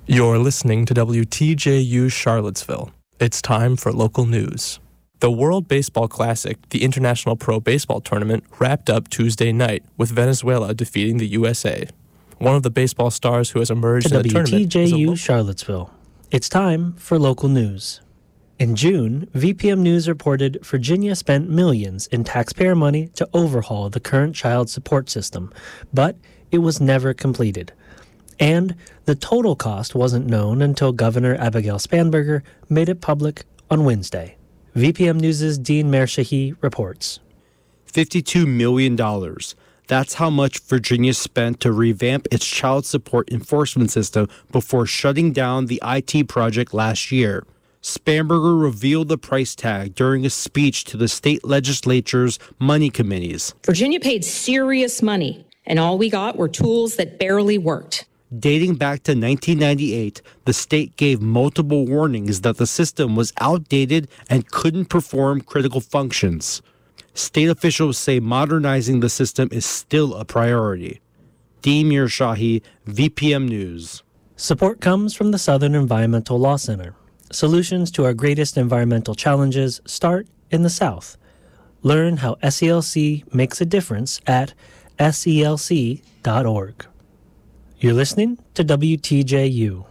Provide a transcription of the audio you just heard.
You're listening to WTJU Charlottesville. It's time for local news. The World Baseball Classic, the International Pro Baseball Tournament, wrapped up Tuesday night with Venezuela defeating the USA. One of the baseball stars who has emerged in the tournament is WTJU Charlottesville. It's time for local news. In June, VPM News reported Virginia spent millions in taxpayer money to overhaul the current child support system, but it was never completed. And the total cost wasn't known until Governor Abigail Spanberger made it public on Wednesday. VPM News' Dean Mershahi reports. $52 million. That's how much Virginia spent to revamp its child support enforcement system before shutting down the IT project last year. Spanberger revealed the price tag during a speech to the state legislature's money committees. Virginia paid serious money, and all we got were tools that barely worked. Dating back to 1998, the state gave multiple warnings that the system was outdated and couldn't perform critical functions. State officials say modernizing the system is still a priority. Dean Mershahi, VPM News. Support comes from the Southern Environmental Law Center. Solutions to our greatest environmental challenges start in the South. Learn how SELC makes a difference at selc.org. You're listening to WTJU.